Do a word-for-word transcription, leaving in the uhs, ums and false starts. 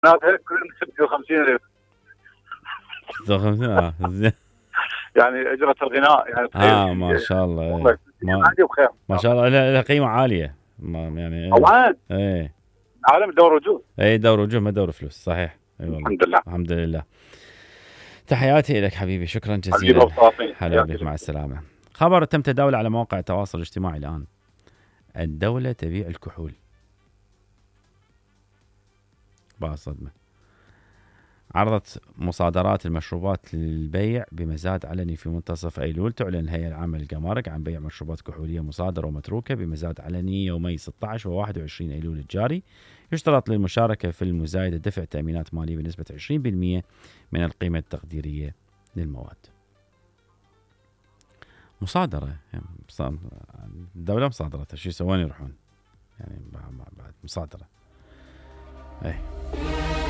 نازل كل ستة وخمسين ألف. ستة وخمسين اه زين. يعني اجره الغناء يعني اه ما شاء الله. والله ما, عادي وخير ما شاء الله لها قيمه عاليه. ما يعني ايه. طبعا ايه عالم الدور وجود. اي دور وجوه ما دور فلوس. صحيح. اي والله. الحمد لله. الحمد لله. تحياتي لك حبيبي. شكرا جزيلا. هلا بك. مع السلامه. خبر تم تداوله على مواقع التواصل الاجتماعي الان. الدوله تبيع الكحول. بقى صدمه. عرضت مصادرات المشروبات للبيع بمزاد علني في منتصف أيلول. تعلن الهيئة العامة للجمارك عن بيع مشروبات كحولية مصادرة ومتروكة بمزاد علني يومي ستة عشر وواحد وعشرين أيلول الجاري. يشترط للمشاركة في المزايدة دفع تأمينات مالية بنسبة عشرين بالمئة من القيمة التقديرية للمواد. مصادرة يعني الدولة مصادرتها. شو يسوون يروحون يعني بعد مصادرة. ايه